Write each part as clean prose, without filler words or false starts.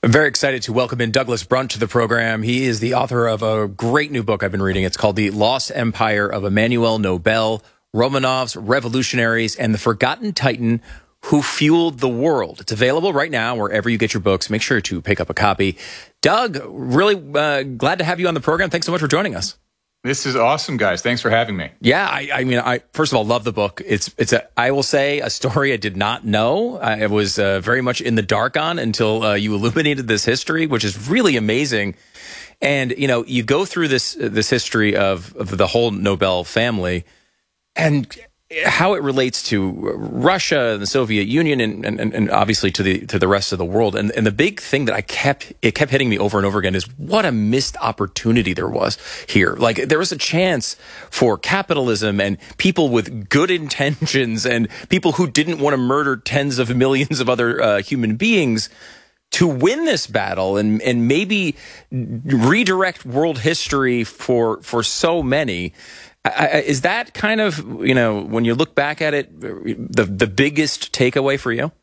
I'm very excited to welcome in Douglas Brunt to the program. He is the author of a great new book I've been reading. It's called The Lost Empire of Emmanuel Nobel, Romanovs, Revolutionaries, and the Forgotten Titan Who Fueled the World. It's available right now wherever you get your books. Make sure to pick up a copy. Doug, really glad to have you on the program. Thanks so much for joining us. This is awesome, guys. Thanks for having me. Yeah, I first of all love the book. I will say, a story I did not know. I was very much in the dark on until you illuminated this history, which is really amazing. And you go through this history of the whole Nobel family and how it relates to Russia and the Soviet Union and obviously to the rest of the world. And the big thing that it kept hitting me over and over again is what a missed opportunity there was here. Like, there was a chance for capitalism and people with good intentions and people who didn't want to murder tens of millions of other human beings to win this battle and maybe redirect world history for so many. Is that kind of, when you look back at it, the biggest takeaway for you?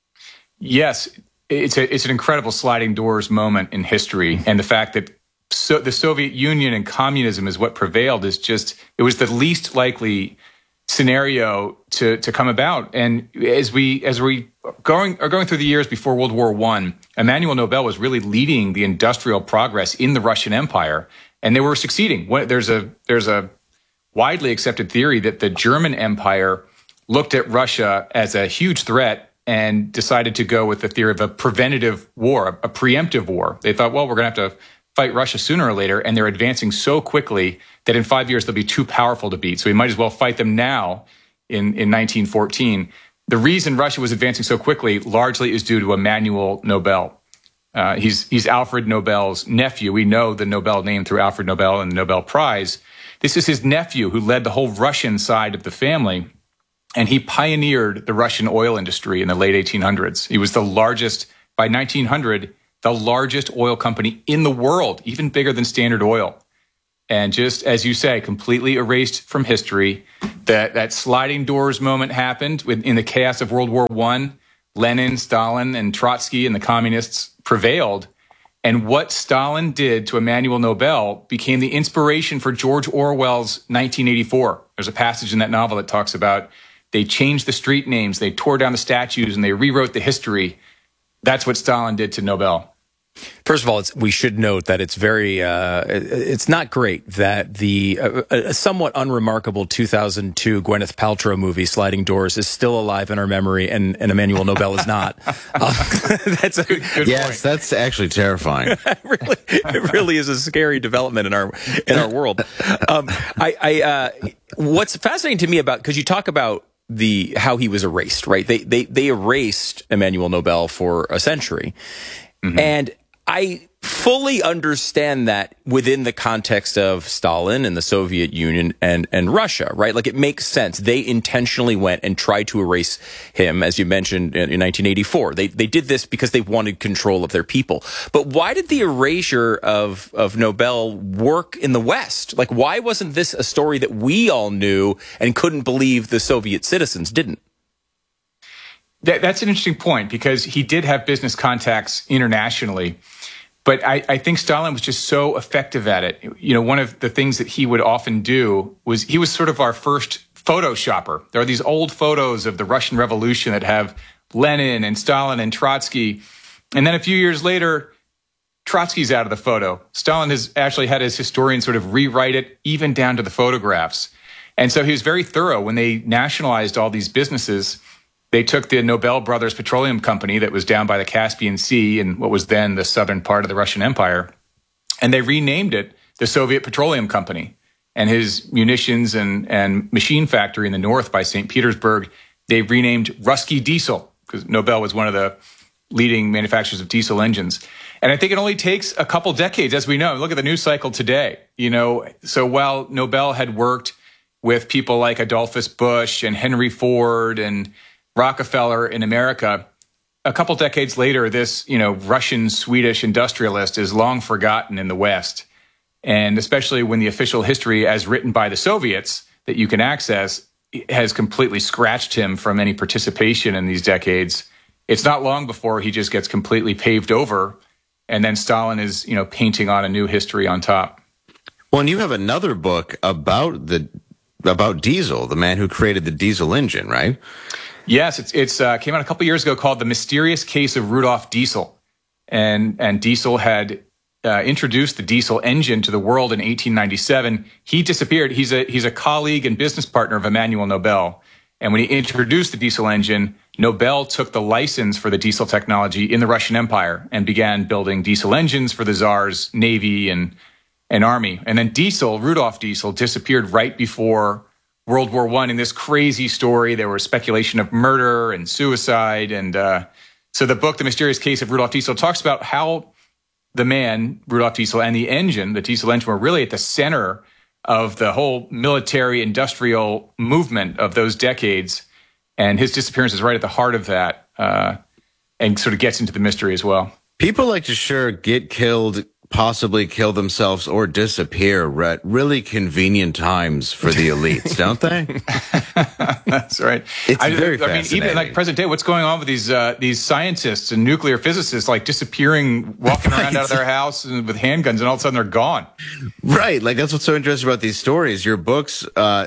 Yes, it's an incredible sliding doors moment in history. And the fact that the Soviet Union and communism is what prevailed it was the least likely scenario to come about. And as we are going through the years before World War I, Emmanuel Nobel was really leading the industrial progress in the Russian Empire, and they were succeeding. There's a widely accepted theory that the German Empire looked at Russia as a huge threat and decided to go with the theory of a preventative war, a preemptive war. They thought, well, we're going to have to fight Russia sooner or later, and they're advancing so quickly that in 5 years they'll be too powerful to beat. So we might as well fight them now in 1914. The reason Russia was advancing so quickly largely is due to Emmanuel Nobel. He's Alfred Nobel's nephew. We know the Nobel name through Alfred Nobel and the Nobel Prize. This is his nephew who led the whole Russian side of the family, and he pioneered the Russian oil industry in the late 1800s. He was by 1900, the largest oil company in the world, even bigger than Standard Oil. And just as you say, completely erased from history. That sliding doors moment happened in the chaos of World War I. Lenin, Stalin, and Trotsky and the communists prevailed. And what Stalin did to Emmanuel Nobel became the inspiration for George Orwell's 1984. There's a passage in that novel that talks about they changed the street names, they tore down the statues, and they rewrote the history. That's what Stalin did to Nobel. First of all, we should note that it's very, it's not great that a somewhat unremarkable 2002 Gwyneth Paltrow movie, Sliding Doors, is still alive in our memory, and Emmanuel Nobel is not. That's a good point. That's actually terrifying. It really is a scary development in our world. What's fascinating to me because you talk about how he was erased, right? They erased Emmanuel Nobel for a century. Mm-hmm. And I fully understand that within the context of Stalin and the Soviet Union and Russia, right? Like, it makes sense. They intentionally went and tried to erase him, as you mentioned, in 1984. They did this because they wanted control of their people. But why did the erasure of Nobel work in the West? Like, why wasn't this a story that we all knew and couldn't believe the Soviet citizens didn't? That's an interesting point, because he did have business contacts internationally. But I think Stalin was just so effective at it. One of the things that he would often do was he was sort of our first photo shopper. There are these old photos of the Russian Revolution that have Lenin and Stalin and Trotsky. And then a few years later, Trotsky's out of the photo. Stalin has actually had his historians sort of rewrite it, even down to the photographs. And so he was very thorough. When they nationalized all these businesses, they took the Nobel Brothers Petroleum Company that was down by the Caspian Sea in what was then the southern part of the Russian Empire, and they renamed it the Soviet Petroleum Company. And his munitions and machine factory in the north by St. Petersburg, they renamed Ruski Diesel, because Nobel was one of the leading manufacturers of diesel engines. And I think it only takes a couple decades, as we know. Look at the news cycle today. So while Nobel had worked with people like Adolphus Bush and Henry Ford and Rockefeller in America, a couple decades later, this, Russian-Swedish industrialist is long forgotten in the West. And especially when the official history as written by the Soviets that you can access has completely scratched him from any participation in these decades. It's not long before he just gets completely paved over And then Stalin is, painting on a new history on top. Well, and you have another book about Diesel, the man who created the diesel engine, right? Yes, it's came out a couple years ago called The Mysterious Case of Rudolf Diesel. And Diesel had introduced the diesel engine to the world in 1897. He disappeared. He's a colleague and business partner of Emmanuel Nobel. And when he introduced the diesel engine, Nobel took the license for the diesel technology in the Russian Empire and began building diesel engines for the Tsar's navy and army. And then Rudolf Diesel, disappeared right before World War I in this crazy story. There was speculation of murder and suicide. And so the book, The Mysterious Case of Rudolf Diesel, talks about how the man, Rudolf Diesel, and the diesel engine, were really at the center of the whole military industrial movement of those decades. And his disappearance is right at the heart of that, and sort of gets into the mystery as well. People like to get killed, possibly kill themselves, or disappear at really convenient times for the elites, don't they? That's right. It's very fascinating. Even like present day, what's going on with these scientists and nuclear physicists, like disappearing, walking around out of their house and with handguns, and all of a sudden they're gone. Right. Like, that's what's so interesting about these stories. Your books,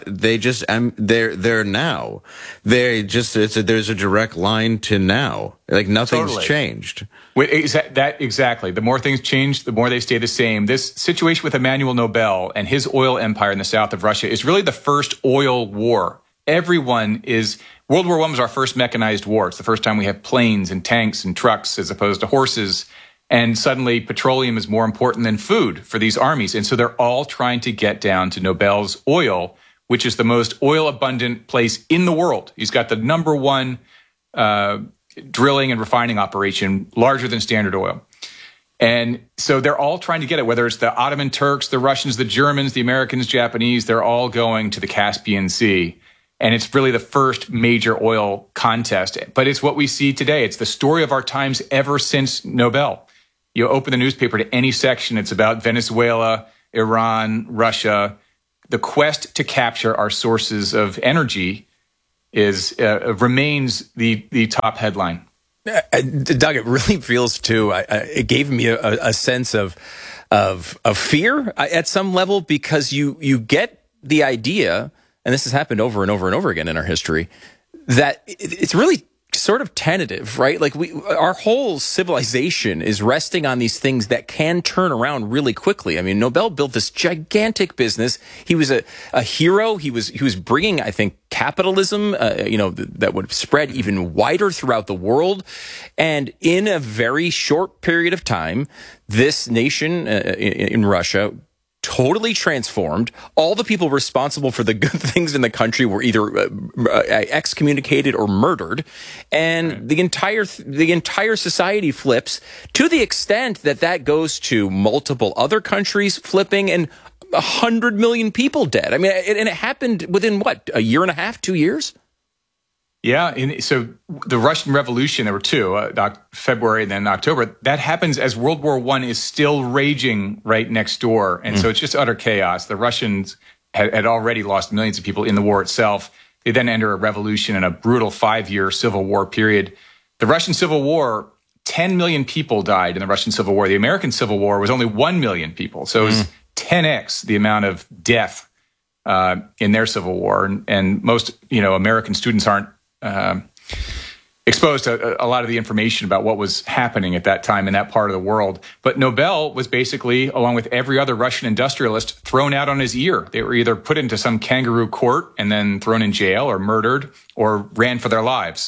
they're now. There's a direct line to now. Like, nothing's changed. Exactly. The more things change, the more they stay the same. This situation with Emmanuel Nobel and his oil empire in the south of Russia is really the first oil war. World War I was our first mechanized war. It's the first time we have planes and tanks and trucks as opposed to horses. And suddenly petroleum is more important than food for these armies. And so they're all trying to get down to Nobel's oil, which is the most oil abundant place in the world. He's got the number one drilling and refining operation, larger than Standard Oil. And so they're all trying to get it, whether it's the Ottoman Turks, the Russians, the Germans, the Americans, Japanese, they're all going to the Caspian Sea. And it's really the first major oil contest. But it's what we see today. It's the story of our times ever since Nobel. You open the newspaper to any section, it's about Venezuela, Iran, Russia. The quest to capture our sources of energy remains the top headline. Doug, it really feels too. It gave me a sense of fear at some level, because you get the idea, and this has happened over and over and over again in our history, that it's really sort of tentative, right? Like our whole civilization is resting on these things that can turn around really quickly. I mean, Nobel built this gigantic business. He was a hero. He was bringing, I think, capitalism, that would spread even wider throughout the world. And in a very short period of time, this nation in Russia totally transformed. All the people responsible for the good things in the country were either excommunicated or murdered, and the entire society flips, to the extent that goes to multiple other countries flipping, and 100 million people dead. I mean, and it happened within a year and a half, 2 years? Yeah, so the Russian Revolution, there were two, February and then October. That happens as World War I is still raging right next door. And so it's just utter chaos. The Russians had already lost millions of people in the war itself. They then enter a revolution and a brutal 5-year civil war period. The Russian Civil War, 10 million people died in the Russian Civil War. The American Civil War was only 1 million people. So it was 10x the amount of death in their Civil War. And most, American students aren't exposed to a lot of the information about what was happening at that time in that part of the world. But Nobel was basically, along with every other Russian industrialist, thrown out on his ear. They were either put into some kangaroo court and then thrown in jail or murdered or ran for their lives.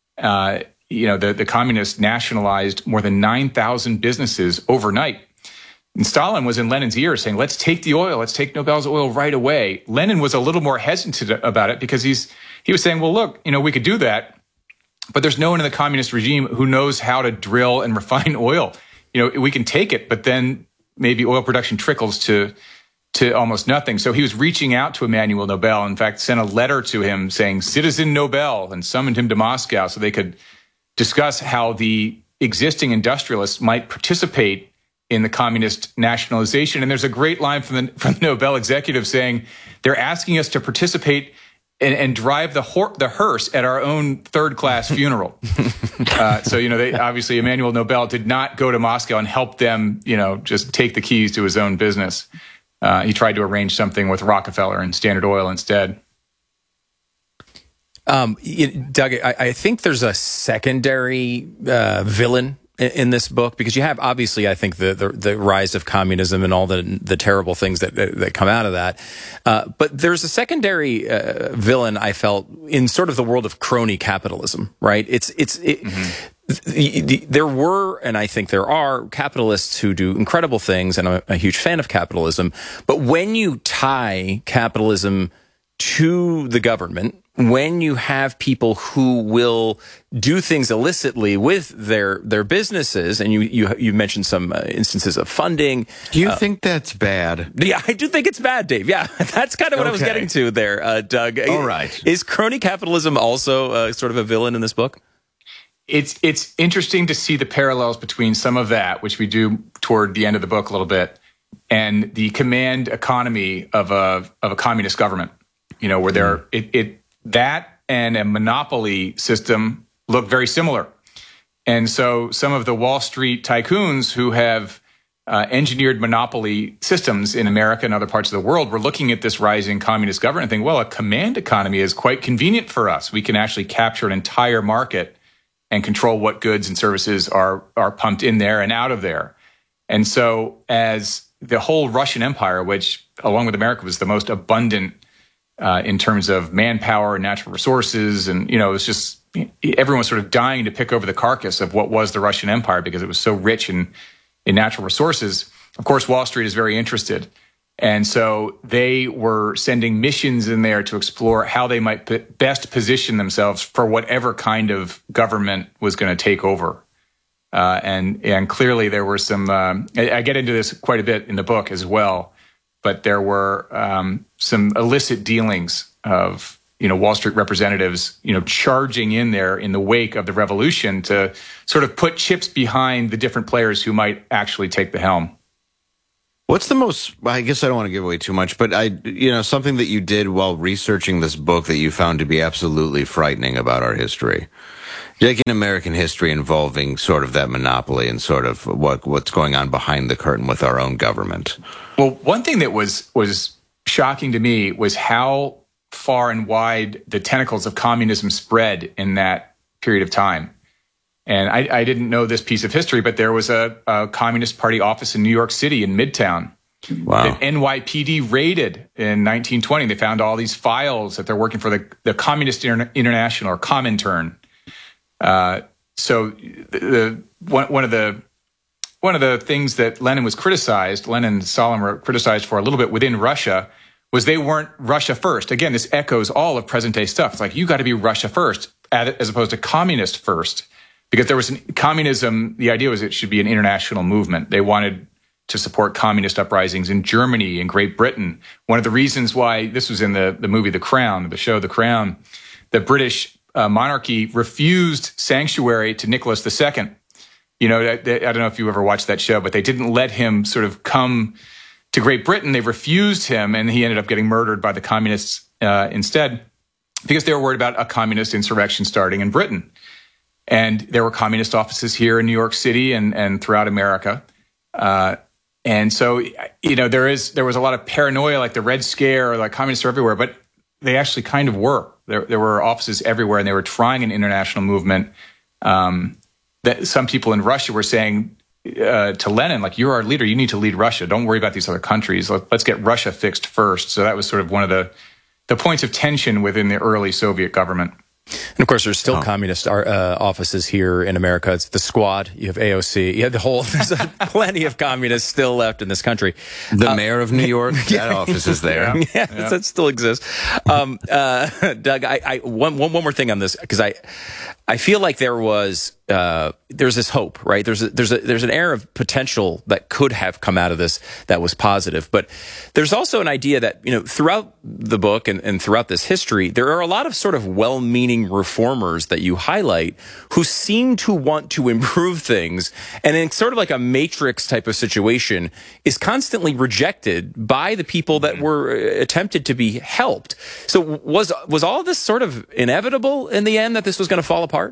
The communists nationalized more than 9,000 businesses overnight. And Stalin was in Lenin's ear saying, let's take the oil, let's take Nobel's oil right away. Lenin was a little more hesitant about it because he was saying, well, look, we could do that, but there's no one in the communist regime who knows how to drill and refine oil. We can take it, but then maybe oil production trickles to almost nothing. So he was reaching out to Emmanuel Nobel, in fact, sent a letter to him saying, Citizen Nobel, and summoned him to Moscow so they could discuss how the existing industrialists might participate in the communist nationalization. And there's a great line from the Nobel executive saying, they're asking us to participate and drive the hearse at our own third-class funeral. So, they obviously Emmanuel Nobel did not go to Moscow and help them, just take the keys to his own business. He tried to arrange something with Rockefeller and Standard Oil instead. Doug, I think there's a secondary villain in this book, because you have, obviously, I think the rise of communism and all the terrible things that come out of that. But there's a secondary villain, I felt, in sort of the world of crony capitalism, right? There were, and I think there are, capitalists who do incredible things, and I'm a huge fan of capitalism. But when you tie capitalism to the government, when you have people who will do things illicitly with their businesses, and you mentioned some instances of funding. Do you think that's bad? Yeah, I do think it's bad, Dave. Yeah, that's kind of what I was getting to there, Doug. All right. Is crony capitalism also sort of a villain in this book? It's interesting to see the parallels between some of that, which we do toward the end of the book a little bit, and the command economy of a communist government. Where that and a monopoly system look very similar. And so some of the Wall Street tycoons who have engineered monopoly systems in America and other parts of the world were looking at this rising communist government and thinking, well, a command economy is quite convenient for us. We can actually capture an entire market and control what goods and services are pumped in there and out of there. And so as the whole Russian Empire, which along with America was the most abundant in terms of manpower and natural resources. And, it was just, everyone was sort of dying to pick over the carcass of what was the Russian Empire because it was so rich in natural resources. Of course, Wall Street is very interested. And so they were sending missions in there to explore how they might best position themselves for whatever kind of government was going to take over. And clearly there were some, I get into this quite a bit in the book as well, but there were some illicit dealings of, Wall Street representatives, charging in there in the wake of the revolution to sort of put chips behind the different players who might actually take the helm. What's the most, I guess I don't want to give away too much, but something that you did while researching this book that you found to be absolutely frightening about our history? Like in American history involving sort of that monopoly and sort of what's going on behind the curtain with our own government. Well, one thing that was shocking to me was how far and wide the tentacles of communism spread in that period of time. And I didn't know this piece of history, but there was a Communist Party office in New York City in Midtown. Wow. That NYPD raided in 1920. They found all these files that they're working for the Communist International, or Comintern. So one of the things that Lenin and Stalin were criticized for a little bit within Russia, was they weren't Russia first. Again, this echoes all of present day stuff. It's like, you got to be Russia first as opposed to communist first, because there was communism. The idea was it should be an international movement. They wanted to support communist uprisings in Germany and Great Britain. One of the reasons why this was in the movie The Crown, the show The Crown, the British monarchy refused sanctuary to Nicholas II. I don't know if you ever watched that show, but they didn't let him sort of come to Great Britain. They refused him, and he ended up getting murdered by the communists instead, because they were worried about a communist insurrection starting in Britain. And there were communist offices here in New York City and throughout America. And so, there was a lot of paranoia, like the Red Scare, or like communists are everywhere, but they actually kind of were. There were offices everywhere, and they were trying an international movement. That some people in Russia were saying to Lenin, like, you're our leader, you need to lead Russia. Don't worry about these other countries. Let's get Russia fixed first. So that was sort of one of the points of tension within the early Soviet government. And of course, there's still communist offices here in America. It's the Squad. You have AOC. You have there's plenty of communists still left in this country. The mayor of New York, that office is there. Yeah. That still exists. Doug, one more thing on this, because I feel like there's this hope, right? There's an air of potential that could have come out of this that was positive. But there's also an idea that, throughout the book and throughout this history, there are a lot of sort of well-meaning reformers that you highlight who seem to want to improve things, and in sort of like a matrix type of situation is constantly rejected by the people that were attempted to be helped. So was all of this sort of inevitable in the end, that this was going to fall apart?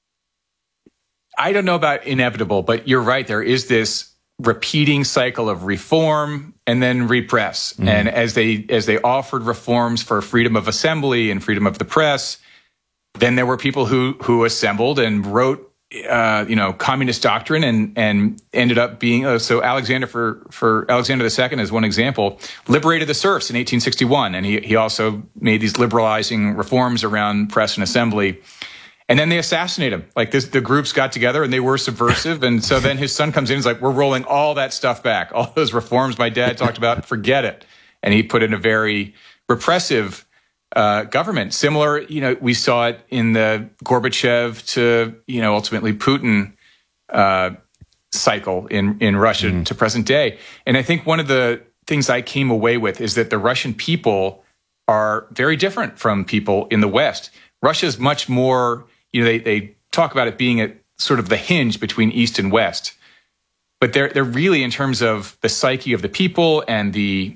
I don't know about inevitable, but you're right. There is this repeating cycle of reform and then repress. Mm-hmm. And as they offered reforms for freedom of assembly and freedom of the press, then there were people who assembled and wrote communist doctrine and ended up being so Alexander for Alexander II as one example, liberated the serfs in 1861, and he also made these liberalizing reforms around press and assembly. And then they assassinate him. Like the groups got together and they were subversive. And so then his son comes in and is like, we're rolling all that stuff back. All those reforms my dad talked about, forget it. And he put in a very repressive government. Similar, we saw it in the Gorbachev to, ultimately Putin cycle in Russia to present day. And I think one of the things I came away with is that the Russian people are very different from people in the West. Russia's much more, they talk about it being at sort of the hinge between East and West. But they're really, in terms of the psyche of the people and the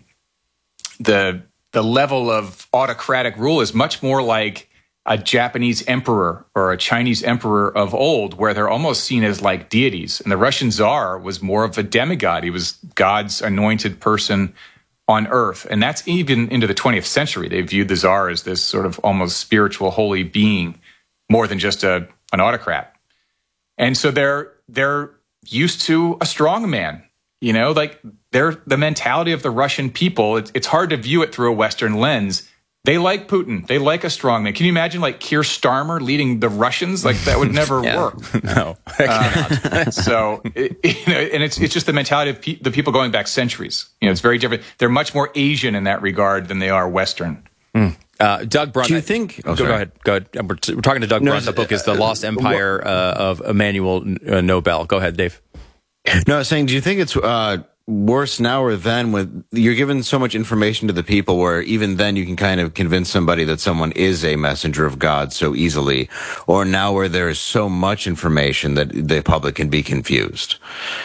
level of autocratic rule, is much more like a Japanese emperor or a Chinese emperor of old, where they're almost seen as like deities. And the Russian Tsar was more of a demigod. He was God's anointed person on earth. And that's even into the 20th century. They viewed the Tsar as this sort of almost spiritual holy being, more than just an autocrat. And so they're used to a strong man, they're the mentality of the Russian people. It's hard to view it through a Western lens. They like Putin. They like a strong man. Can you imagine Keir Starmer leading the Russians? That would never work. No, I cannot. So, and it's just the mentality of the people going back centuries. It's very different. They're much more Asian in that regard than they are Western. Doug Brunt. Do you think? Go ahead. We're talking to Doug Brunt. The book is The Lost Empire of Emmanuel Nobel. Go ahead, Dave. No, I was saying, do you think it's worse now or then, when you're given so much information to the people, where even then you can kind of convince somebody that someone is a messenger of God so easily, or now where there is so much information that the public can be confused?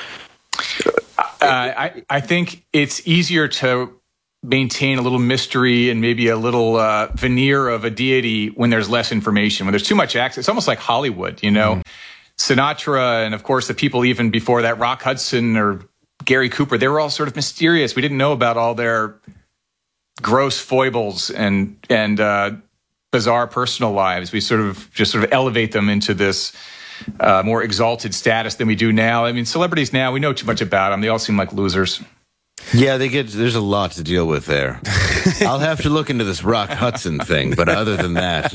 I think it's easier to maintain a little mystery and maybe a little veneer of a deity when there's less information, when there's too much access. It's almost like Hollywood, Sinatra, and of course the people even before that, Rock Hudson or Gary Cooper, they were all sort of mysterious. We didn't know about all their gross foibles and bizarre personal lives. We sort of elevate them into this more exalted status than we do now. I mean, celebrities now, we know too much about them. They all seem like losers. Yeah, there's a lot to deal with there. I'll have to look into this Rock Hudson thing, but other than that,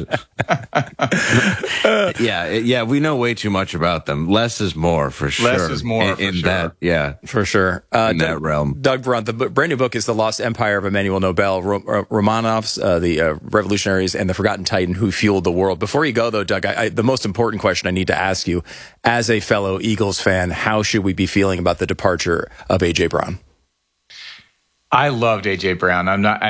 yeah, we know way too much about them. Less is more, for sure. Less is more, in that, yeah, for sure. In that realm. Doug Brunt, the brand new book is The Lost Empire of Emmanuel Nobel, Romanovs, the revolutionaries, and the Forgotten Titan who fueled the world. Before you go, though, Doug, the most important question I need to ask you, as a fellow Eagles fan, how should we be feeling about the departure of A.J. Brown? I loved A.J. Brown.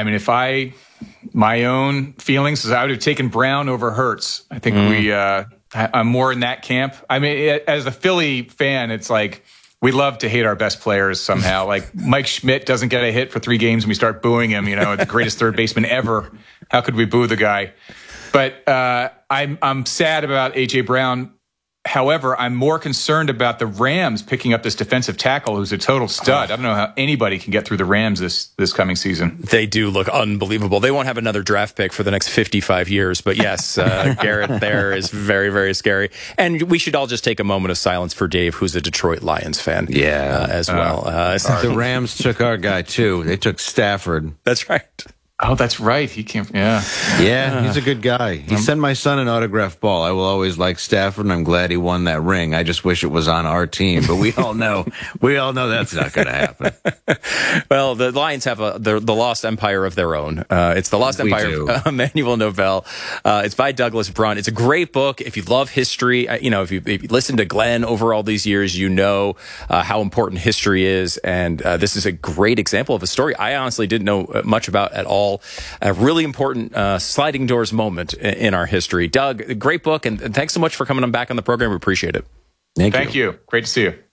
My own feelings is I would have taken Brown over Hurts. I think I'm more in that camp. I mean, as a Philly fan, it's like we love to hate our best players somehow. Like Mike Schmidt doesn't get a hit for 3 games and we start booing him, the greatest third baseman ever. How could we boo the guy? But I'm sad about A.J. Brown. However, I'm more concerned about the Rams picking up this defensive tackle who's a total stud. I don't know how anybody can get through the Rams this coming season. They do look unbelievable. They won't have another draft pick for the next 55 years. But yes, Garrett there is very, very scary. And we should all just take a moment of silence for Dave, who's a Detroit Lions fan as well. The Rams took our guy, too. They took Stafford. That's right. Oh, that's right. He came. Yeah, he's a good guy. He sent my son an autographed ball. I will always like Stafford, and I'm glad he won that ring. I just wish it was on our team, but we all know that's not going to happen. Well, the Lions have the Lost Empire of their own. It's the Lost Empire of Emmanuel Novell. It's by Douglas Brunt. It's a great book. If you love history, if you listen to Glenn over all these years, you know how important history is, and this is a great example of a story I honestly didn't know much about at all. A really important sliding doors moment in our history. Doug, great book, and thanks so much for coming on back on the program. We appreciate it. Thank you. Great to see you.